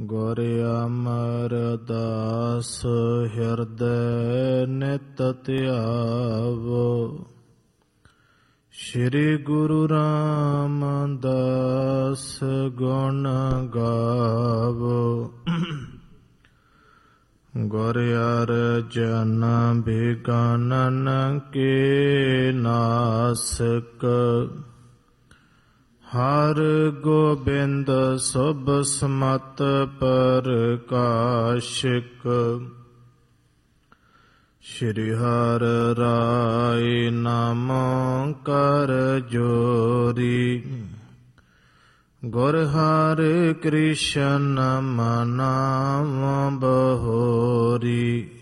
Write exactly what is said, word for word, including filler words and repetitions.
ਗੁਰ ਅਮਰਦਾਸ ਹਿਰਦੈ ਨਿਤ ਧਿਆਵੋ। ਸ਼੍ਰੀ ਗੁਰੂ ਰਾਮਦਾਸ ਗੁਣ ਗਾਵੋ। ਗੁਰ ਅਰਜਨ ਬਿਗਾਨਨ ਕੇ ਨਾਸਕ। ਹਰਿ ਗੋਬਿੰਦ ਸੁਭ ਸਮਤ ਪ੍ਰਕਾਸ਼ਿਕ। ਸ਼੍ਰੀ ਹਰਿ ਰਾਇ ਨਾਮੋ ਕਰ ਜੋਰੀ। ਗੁਰ ਹਰਿ ਕ੍ਰਿਸ਼ਨ ਨਾਮ ਬਹੋਰੀ।